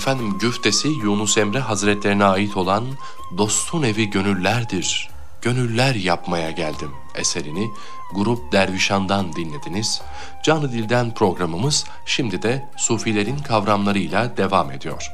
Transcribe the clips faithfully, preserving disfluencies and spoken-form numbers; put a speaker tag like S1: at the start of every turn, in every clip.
S1: efendim güftesi Yunus Emre Hazretlerine ait olan "Dostun evi gönüllerdir, gönüller yapmaya geldim" eserini Grup Dervişan'dan dinlediniz. Canı Dilden programımız şimdi de Sufilerin kavramlarıyla devam ediyor.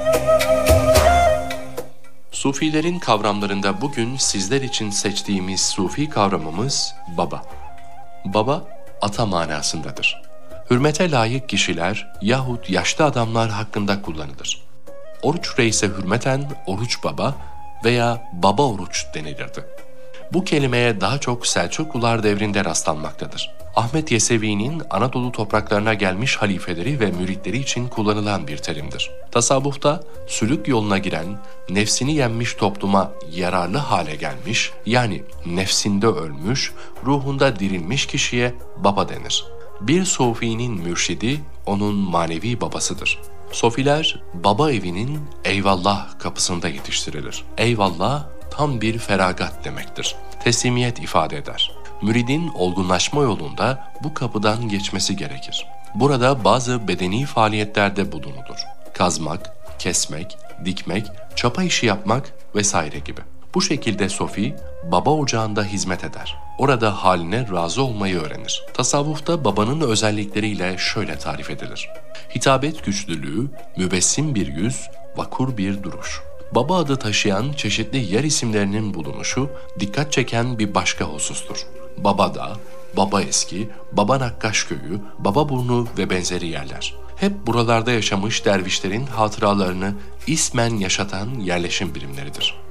S1: Sufilerin kavramlarında bugün sizler için seçtiğimiz Sufi kavramımız baba. Baba, ata manasındadır. Hürmete layık kişiler yahut yaşlı adamlar hakkında kullanılır. Oruç reise hürmeten oruç baba veya baba oruç denilirdi. Bu kelimeye daha çok Selçuklular devrinde rastlanmaktadır. Ahmet Yesevi'nin Anadolu topraklarına gelmiş halifeleri ve müritleri için kullanılan bir terimdir. Tasavvufta sülük yoluna giren, nefsini yenmiş topluma yararlı hale gelmiş, yani nefsinde ölmüş, ruhunda dirilmiş kişiye baba denir. Bir sufinin mürşidi onun manevi babasıdır. Sofiler baba evinin eyvallah kapısında yetiştirilir. Eyvallah tam bir feragat demektir. Teslimiyet ifade eder. Müridin olgunlaşma yolunda bu kapıdan geçmesi gerekir. Burada bazı bedeni faaliyetlerde bulunulur. Kazmak, kesmek, dikmek, çapa işi yapmak vesaire gibi. Bu şekilde sofi, baba ocağında hizmet eder. Orada haline razı olmayı öğrenir. Tasavvufta babanın özellikleriyle şöyle tarif edilir. Hitabet güçlülüğü, mübessim bir yüz, vakur bir duruş. Baba adı taşıyan çeşitli yer isimlerinin bulunuşu dikkat çeken bir başka husustur. Babadağ, Baba Eski, Baba Nakkaş Köyü, Bababurnu ve benzeri yerler. Hep buralarda yaşamış dervişlerin hatıralarını ismen yaşatan yerleşim birimleridir.